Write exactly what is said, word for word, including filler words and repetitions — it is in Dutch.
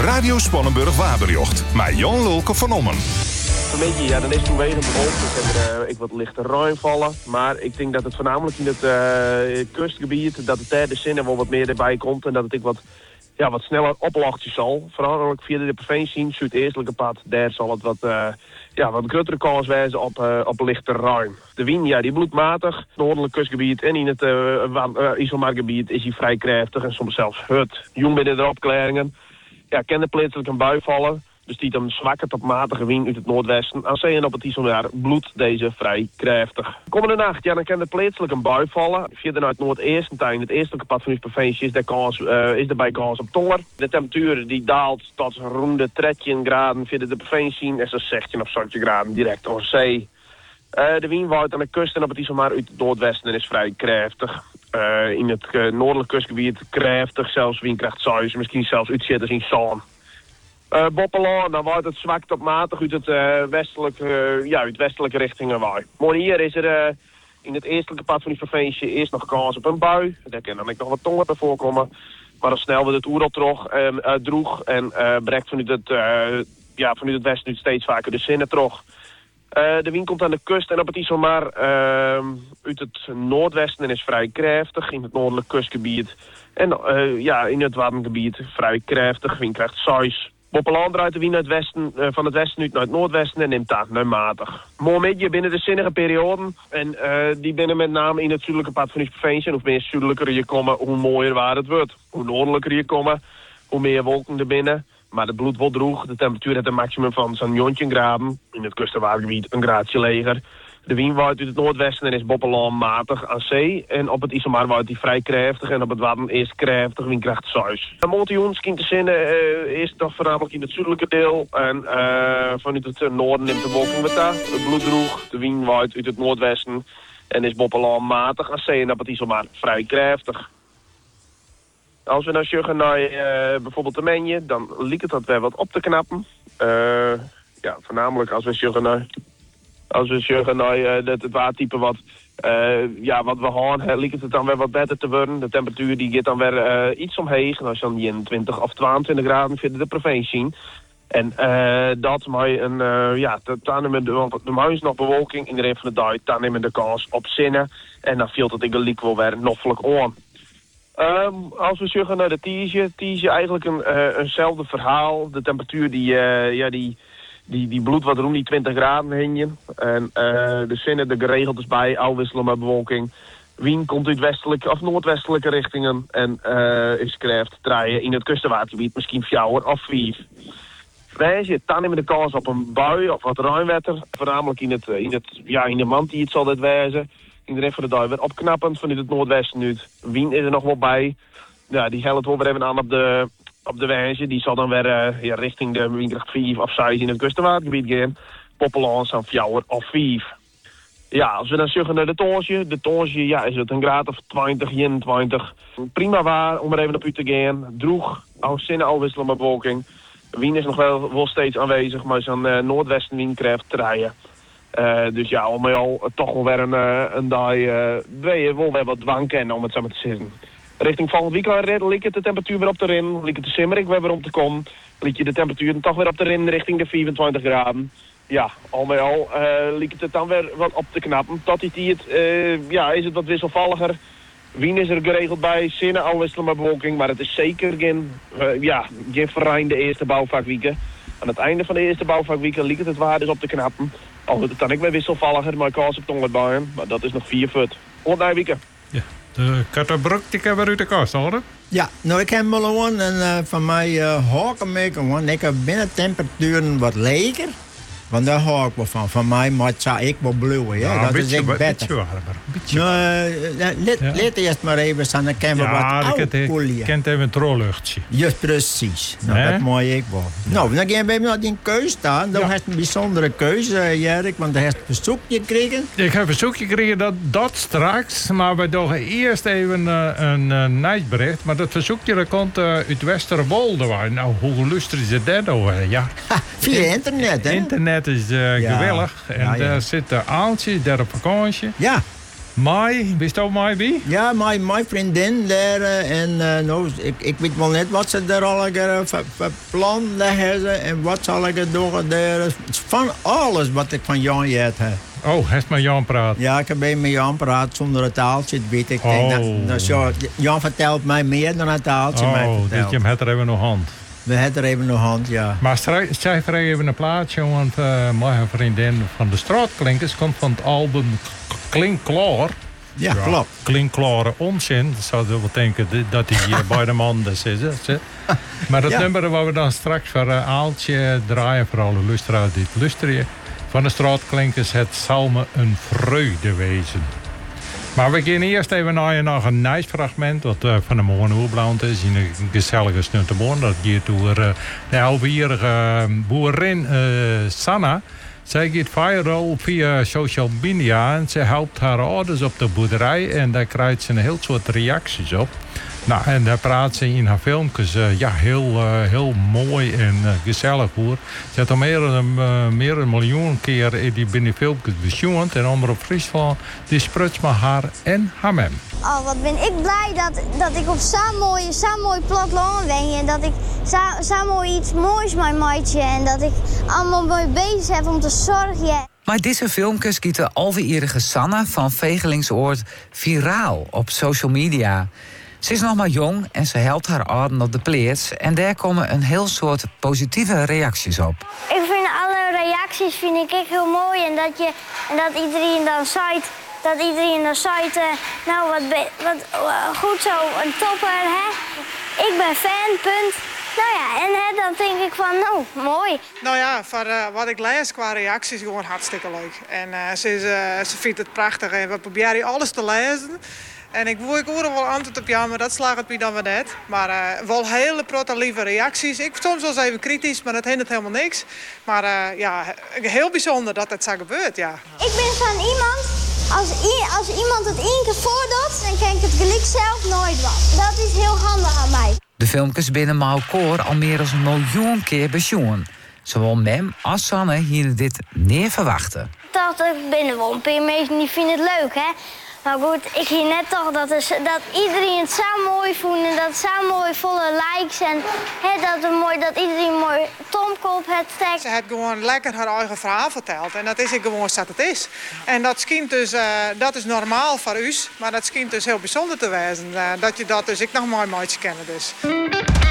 Radio Spannenburg-Waarberjocht. Met Jan Lulke van Ommen. Een beetje, ja, dan is het toen weder begonnen. Dus er uh, ik wat lichte ruim vallen. Maar ik denk dat het voornamelijk in het uh, kustgebied, dat het derde zinnen wel wat meer erbij komt. En dat het ik wat, ja, wat sneller oplachtje zal. Vooral via de provincie, Zuid-Eestelijke pad, daar zal het wat, uh, ja, wat grotere kans wijzen op, uh, op lichte ruim. De wind, ja, die bloedmatig. Het noordelijk kustgebied en in het uh, uh, IJsselmeergebied is hij vrij krachtig en soms zelfs hut. Jong binnen de opklaringen. Ja, kan er plaatselijk een bui vallen. Dus die dan zwakke tot matige wind uit het noordwesten. Aan zee en op het IJsselmeer bloedt deze vrij krachtig. Komende nacht, ja, dan kan er plaatselijk een bui vallen. Via uit het noordestentuin, het eerstelijke pad van de provincie, is de kans, uh, is erbij kans op tonger. De temperatuur die daalt tot rond de dertien graden via de provincie en zo'n zestien of zeventien graden direct over zee. Uh, de wind waait aan de kust en op het IJsselmeer uit het noordwesten en is vrij krachtig. Uh, in het uh, noordelijk kustgebied krachtig, zelfs windkracht zes, misschien zelfs uitzitters in Zaan. Uh, Boppelaan, dan wordt het zwak tot matig uit het uh, westelijke, uh, ja, uit westelijke richtingen waai. Maar hier is er uh, in het eerstelijke pad van die provincie eerst nog kans op een bui. Daar kan dan nog wat tongen bij voorkomen. Maar dan snel wordt het oerel terug, uh, uh, droeg en uh, breekt vanuit het, uh, ja, vanuit het westen steeds vaker de zinnen terug. Uh, de wind komt aan de kust en op het IJsselmeer uh, uit het noordwesten en is vrij krachtig in het noordelijk kustgebied. En uh, ja, in het Waddengebied vrij krachtig, windkracht zes. Boppelaan draait de wind uit westen, uh, van het westen uit naar het noordwesten en neemt daar nu matig. Momentje binnen de zinnige perioden. En uh, die binnen met name in het zuidelijke pad van de provincie. En hoe meer zuidelijker je komen, hoe mooier waar het wordt. Hoe noordelijker je komen, hoe meer wolken er binnen. Maar het bloed wordt droeg. De temperatuur heeft een maximum van zo'n negentien graden. In het kustenwaardgebied een graadje leger. De wind waait uit het noordwesten en is Boppelaan matig aan zee. En op het IJsselmeer waait hij vrij krachtig. En op het Wadden is krachtig, windkracht zes. De montionen kind te zinnen uh, is toch voornamelijk in het zuidelijke deel. En uh, vanuit het noorden neemt de wolking wat daar. Het bloed droeg. De wind waait uit het noordwesten. En is Boppelaan matig aan zee. En op het IJsselmeer vrij krachtig. Als we nou zeggen naar uh, bijvoorbeeld de Menje, dan lijkt het dat weer wat op te knappen. Uh, ja, voornamelijk als we zeggen naar... Als we zeggen, nou, uh, dat het watertype wat, uh, ja, wat we gaan, lijkt het dan weer wat beter te worden. De temperatuur die gaat dan weer uh, iets omheen. Dan is dan eenentwintig of tweeëntwintig graden via de provincie. En uh, dat maar een, uh, ja, dan nemen de, de muis nog bewolking in de rest van de dag. Dan nemen de kans op zinnen. En dan viel het ik liek wel weer noffelijk aan. Um, als we zeggen naar de Tiesje, Tiesje eigenlijk een, uh, eenzelfde verhaal. De temperatuur die, uh, ja, die... Die, die bloed wat rond die twintig graden heen. En uh, de zinnen er geregeld is bij, afwisselen met bewolking. Wind komt uit westelijke of noordwestelijke richtingen. En uh, is krijgt draaien in het kustenwatergebied misschien vier of vijf. Wijs je, dan nemen de kans op een bui of wat ruimwetter. Voornamelijk in, het, in, het, ja, in de mand die het zal dit wijzen. In de rest van de dag weer opknappend vanuit het noordwesten nu. Wind is er nog wel bij. Ja, die helpt wel weer even aan op de... Op de wijze, die zal dan weer uh, ja, richting de windkracht vijf of zes in het kustenwatergebied gaan. Poppelaan aan vier of vijf. Ja, als we dan zeggen naar de Toonsje. De Toonsje, ja, is het een graad of twintig, eenentwintig. Prima waar om er even op u te gaan. Droeg, al zinnen al wisselen met bewolking. Wind is nog wel, wel steeds aanwezig, maar zo'n uh, noordwestenwind krijgt draaien. Uh, dus ja, om al toch wel weer een, uh, een dag, uh, we wel weer wat dwang kennen om het zo maar te zeggen. Richting volgend weekend lijkt het de temperatuur weer op de rin. Lijkt het de simmerik weer weer om te komen. Lijkt je de temperatuur toch weer op de rin richting de vierentwintig graden. Ja, al met al uh, lijkt het dan weer wat op te knappen. Tot die het, uh, ja, is het wat wisselvalliger. Wien is er geregeld bij, zinnen al wisselen met bewolking. Maar het is zeker geen, uh, ja, geen verrein de eerste bouwvakwieken. Aan het einde van de eerste bouwvakwieken lijkt het waar dus op te knappen. Al wordt het dan ook weer wisselvalliger, maar kans op tongerbuien. Maar dat is nog vier voet. Honderd wieken. Ja. De kattenbroek, die kan weer uit de kast horen. Ja, nou ik heb wel gewoon en uh, van mij uh, haken maken gewoon. Ik heb binnen temperaturen wat leger. Want daar hou ik wel van. Van mij moet ik wel bluwen. Ja? Ja, dat beetje, is echt beter. Beetje warmer. Beetje nou, uh, let, ja. let eerst maar even staan. Dan kunnen we ja, wat uitkoelen. Je kent even een trolluchtje. Juist precies. Nou, nee? dat moet ik wel. Ja. Nou, dan gaan we naar die keus staan. Dan ja. heb je een bijzondere keuze, Jerk. Want dan heb je een verzoekje gekregen. Ik heb een verzoekje gekregen, dat, dat straks. Maar we doen eerst even uh, een uh, nieuwsbericht. Maar dat verzoekje dat komt uh, uit Westerwolde. Nou, hoe luisteren ze dat over? Ja. Ha, via internet, hè? Internet is uh, ja. geweldig. En ja, ja. daar zitten aaltjes, daar op vakantie. Ja. Mai, wist je ook Mai bij? Ja, mijn, mijn vriendin daar. Uh, en uh, nou, ik, ik weet wel net wat ze daar al uh, voor plan hebben. En wat zal ik er doen daar. Van alles wat ik van Jan heb. Oh, heeft met Jan praat? Ja, ik heb bij met Jan praat zonder het taaltje. Weet ik. Oh. Denk dat, dat zo, Jan vertelt mij meer dan het taaltje mij Oh, vertelt. dus je hebt er even nog hand. We hebben er even nog hand, ja. Maar schrijf er even een plaatje, want uh, mijn vriendin van de Straatklinkers komt van het album Klinkklaar. Ja, ja, klopt. Klinkklare onzin. Dat zou je wel denken dat hij hier bij de man is. is maar dat ja. nummer waar we dan straks voor uh, Aaltje draaien, voor alle luisteraars die het luisteren, van de Straatklinkers, het zal me een vreugde wezen. Maar we gaan eerst even naar, naar een nice fragment wat uh, van de morgen oerblauwend is in een gezellige stuntenboon. Dat gaat door uh, de elfjarige uh, boerin uh, Sanna. Zij gaat viral via social media en ze helpt haar ouders op de boerderij en daar krijgt ze een heel soort reacties op. Nou, en daar praat ze in haar filmpjes uh, ja, heel, uh, heel mooi en uh, gezellig voor. Ze heeft al meer dan uh, meer dan een miljoen keer in die binnen filmpjes bezoend. En Omroep Friesland die spruts met haar en haar mem. Oh, wat ben ik blij dat, dat ik op zo'n mooi, zo'n mooi platteland ben. En dat ik zo'n zo mooi iets moois met maatje. En dat ik allemaal mooi bezig heb om te zorgen. Maar deze filmpjes gieten alweerige Sanne van Vegelingsoord viraal op social media. Ze is nog maar jong en ze helpt haar ouderen op de pleats. En daar komen een heel soort positieve reacties op. Ik vind alle reacties vind ik echt heel mooi. En dat, je, en dat iedereen dan zegt, dat iedereen dan zegt, uh, nou wat, be, wat uh, goed zo, een topper, hè. Ik ben fan, punt. Nou ja, en hè, dan denk ik van, nou, mooi. Nou ja, voor uh, wat ik lees qua reacties, gewoon hartstikke leuk. En uh, ze, is, uh, ze vindt het prachtig en we proberen alles te lezen. En ik wil ik hoor wel antwoord op ja, maar dat slaagt het bij dan weer net. Maar uh, wel hele protte lieve reacties. Ik soms wel eens even kritisch, maar dat hindert helemaal niks. Maar uh, ja, heel bijzonder dat het zo gebeurt, ja. Ik ben van iemand, als, i als iemand het één keer voordoet, dan ken ik het gelijk zelf nooit wat. Dat is heel handig aan mij. De filmpjes binnen Maukoor al meer dan een miljoen keer bezoen. Zowel Mem als Sanne hier dit neer verwachten. Ik dacht, ik binnen wel een paar mensen die vinden het leuk, hè. Maar goed, ik zie net toch dat, is, dat iedereen het zo mooi vond en dat het zo mooi volle likes en he, dat, het mooi, dat iedereen mooi tomkop het tekst. Ze heeft gewoon lekker haar eigen verhaal verteld en dat is gewoon wat het is. En dat schijnt dus, uh, dat is normaal voor u, maar dat schijnt dus heel bijzonder te wezen. Uh, dat je dat dus ik nog mooi mooi kennen dus.